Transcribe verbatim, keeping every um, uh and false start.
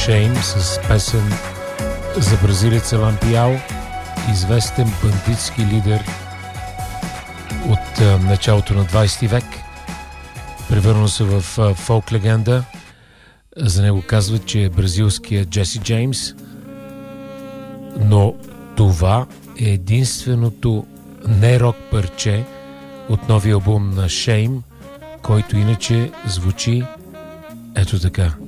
Shame с песен за бразилеца Лампиао, известен бандитски лидер от а, началото на двайсети век. Превърна се в а, фолк легенда. За него казват, че е бразилския Джеси Джеймс, но това е единственото не-рок парче от новия албум на Shame, който иначе звучи ето така.